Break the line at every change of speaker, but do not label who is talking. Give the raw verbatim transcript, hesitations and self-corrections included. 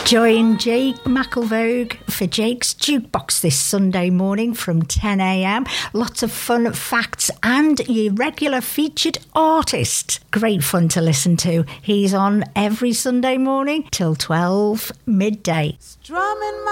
Join Jake McElvogue for Jake's Jukebox this Sunday morning from ten a.m. Lots of fun facts and your regular featured artist. Great fun to listen to. He's on every Sunday morning till twelve midday.
Strumming my